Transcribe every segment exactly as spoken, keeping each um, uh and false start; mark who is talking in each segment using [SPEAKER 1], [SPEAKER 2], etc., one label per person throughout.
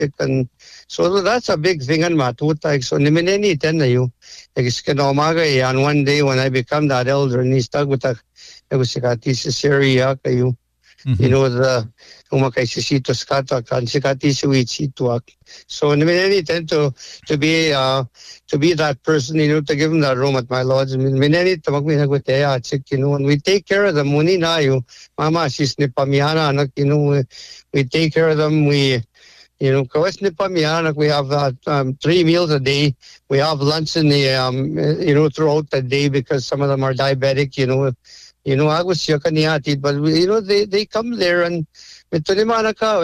[SPEAKER 1] and so that's a big thing in Matuta. So nimineni ten you. Ekiskenomagay on one day when I become that elder and he's stuck with a Egusikati Area you. You know the umakay sisito skata kan sikati suichituak. So nimineni tend to to be uh to be that person, you know, to give them that room at my lodge. Mineni tamagminagwiteya chick, you know, and we take care of them. Muni na you, mama she's nipamiana anak, you know, we, we take care of them. We you know, kawas nipamiana, we have uh, um, three meals a day. We have lunch in the um you know throughout the day because some of them are diabetic, you know. You know, I was yakaniati, but you know, they, they come there and before they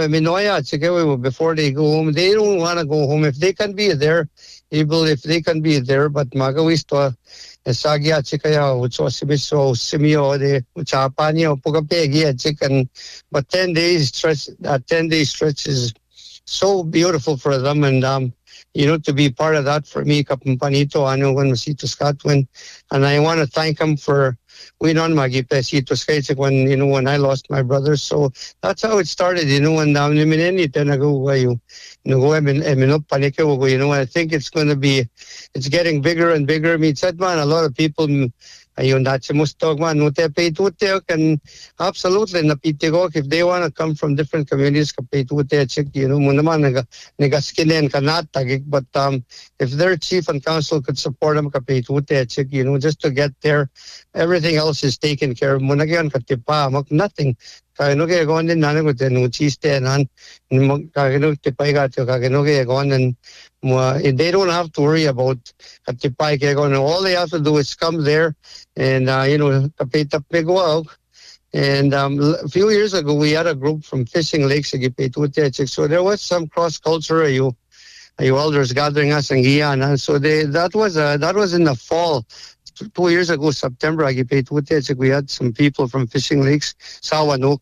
[SPEAKER 1] go home, they don't want to go home. If they can be there, able if they can be there, but magawisto sagya chikaya ucho simiso simio de uchapanya pugapegi chicken. But ten days stretch that ten day stretch is so beautiful for them, and um you know, to be part of that for me, Kapampanito, I know when Masito Scotland, and I want to thank him for we non magipesito skates when you know when I lost my brother. So that's how it started, you know, and um nimineni tenago you know you know I think it's gonna be it's getting bigger and bigger. I mean said man, a lot of people ayun that's mustog man no te pay to can absolutely napitigok if they want to come from different communities ka pay to check you know munaman naga nagaskinen kanat tagik, but um if their chief and council could support them ka pay to check you know just to get there, everything else is taken care of. Munagyan katipa mak nothing. Kaginoge gone din nana ko tenu chiste nan kaginog tipay ka to kaginoge gone, and they don't have to worry about tipay ke gone. All they have to do is come there and uh, you know kapitap pegwag. And um, a few years ago we had a group from Fishing Lakes, so there was some cross culture you you elders gathering us in Giyan, and so they that was uh, that was in the fall. Two years ago, September, we had some people from Fishing Lakes, Sawano.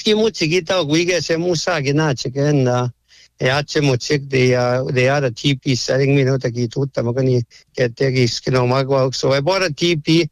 [SPEAKER 1] And uh, they uh, they had a teepee setting me, no, so I bought a teepee.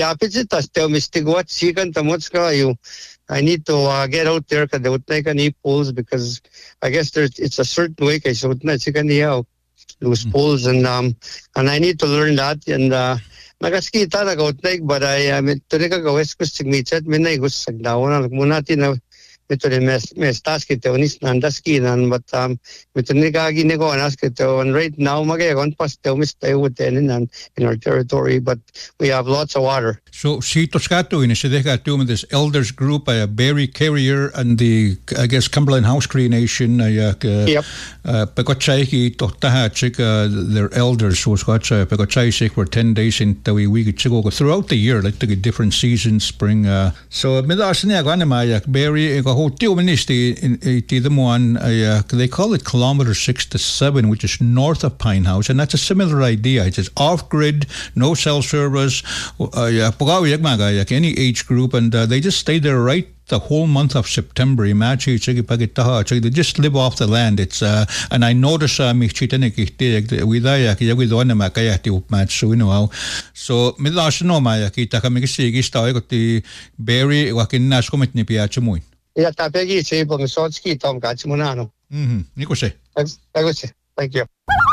[SPEAKER 1] I need to uh, get out there because they would take any pools because I guess there's it's a certain way. So lose pools and um and I need to learn that and uh nagaskita na gautnig, but I am to rin kagawes ko sigmichat minay gusto sagdawan muna tina ito rin mes mes task ito unis nandaskinan, but um ito rin kaginigo anas ito, and right now magayagon pas ito mistay within in in our territory, but we have lots of water.
[SPEAKER 2] So si Toscato in Sedeka to this elders group, a uh, Barry Carrier and the I guess Cumberland House Cree Nation, uh, yep. Uh, Pekotchaiki Tohtahachik, their elders was got Pekotchaisik for ten days in Tawi we could go throughout the year, like the different seasons, spring. Uh, so Midasnia Ganamaya Barry Hotel Ministry in the one they call it kilometer six to seven, which is north of Pine House, and that's a similar idea. It's just off grid, no cell service. Uh, any age group, and uh, they just stay there right the whole month of September. Imagine they just live off the land. It's uh, and I notice uh, me chitanik widaya ki yawi doana makaya ti upmatch so you know so midash no maya kita kami kasi gista ko ti Barry wakin nas komit ni piacho mo.
[SPEAKER 1] Yeah, tapegi say pang sotski tom kach mo na no.
[SPEAKER 2] Mhm. Niko say.
[SPEAKER 1] Thank you.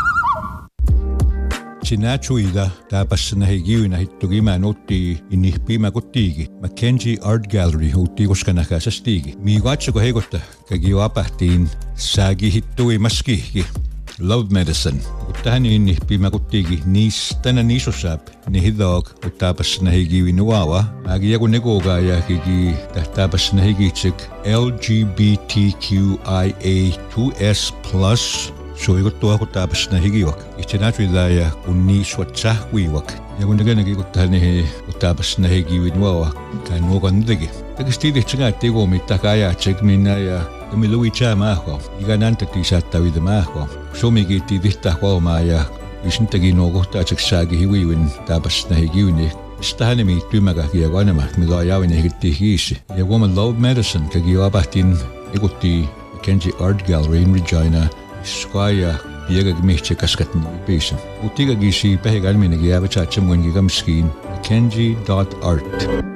[SPEAKER 2] Sinachuida tapas na higiw na hitugima noti inihpima kutigi Mackenzie Art Gallery hutigos ka nakasastigi miwatsa ko hegota kagiwapahtin sagi hitui maski Love Medicine utahan inihpima kutigi nis tana nisosap nihidog utapas na higiw inuwawa magiya ko negoga ya kigi tapas na higitsik L G B T Q I A two S plus. So I got to ako tapos na higiwak. Itinatwidaya kuni swatsa wiwak. Yagun na ganagi ko tani tapos na higiwin wawa. Kan mo kandigi. Tagastidi tsinga tigo mitakaya check minaya kamiluwi cha maako. Igananta ti sa tawid maako. So migiti dihta ko maya. Isintagi no ko ta check sagi hiwiwin tapos na higiwin. Stahan mi tumaga kiyawa na ma milayawin higiti hisi. Yagun Love Medicine kagiwabatin iguti Mackenzie Art Gallery in Regina. Squaya biega gmiche kaskat no pesa. Utiga gisi pehegal minagi abacha chimwen gigam skin mackenzie dot art.